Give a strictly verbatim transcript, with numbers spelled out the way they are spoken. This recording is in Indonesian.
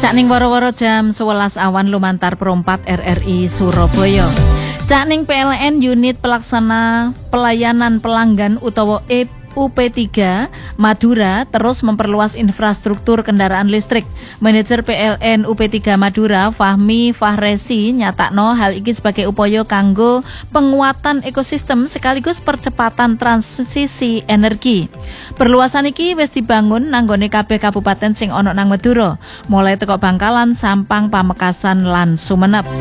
Cakning woro-woro jam sewelas awan lumantar perempat R R I Surabaya. Cakning P L N Unit Pelaksana Pelayanan Pelanggan utawa U P tiga Madura terus memperluas infrastruktur kendaraan listrik. Manajer P L N U P tiga Madura Fahmi Fahresi nyatakno hal iki sebagai upaya kanggo penguatan ekosistem sekaligus percepatan transisi energi. Perluasan iki wis dibangun nanggone kabeh kabupaten sing ana nang Madura, mulai teko Bangkalan, Sampang, Pamekasan lan Sumenep.